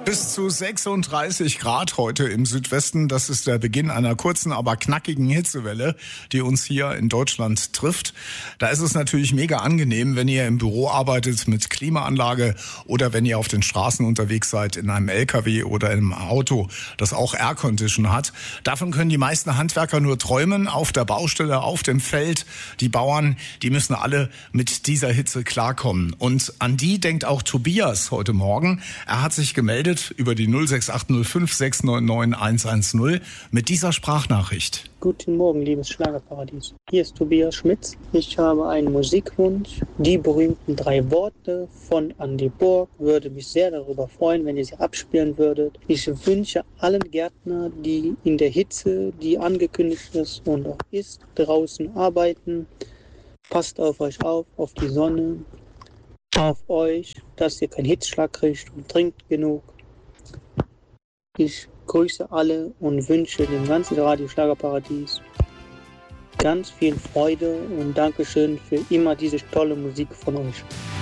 Bis zu 36 Grad heute im Südwesten. Das ist der Beginn einer kurzen, aber knackigen Hitzewelle, die uns hier in Deutschland trifft. Da ist es natürlich mega angenehm, wenn ihr im Büro arbeitet mit Klimaanlage oder wenn ihr auf den Straßen unterwegs seid in einem LKW oder in einem Auto, das auch Aircondition hat. Davon können die meisten Handwerker nur träumen. Auf der Baustelle, auf dem Feld. Die Bauern, die müssen alle mit dieser Hitze klarkommen. Und an die denkt auch Tobias heute Morgen. Er hat sich gemeldet über die 06805 699 110 mit dieser Sprachnachricht. Guten Morgen, liebes Schlagerparadies. Hier ist Tobias Schmitz. Ich habe einen Musikwunsch. Die berühmten 3 Worte von Andy Borg. Würde mich sehr darüber freuen, wenn ihr sie abspielen würdet. Ich wünsche allen Gärtner, die in der Hitze, die angekündigt ist und auch ist, draußen arbeiten. Passt auf euch auf die Sonne, auf euch, dass ihr keinen Hitzschlag kriegt und trinkt genug. Ich grüße alle und wünsche dem ganzen Radio Schlagerparadies ganz viel Freude und Dankeschön für immer diese tolle Musik von euch.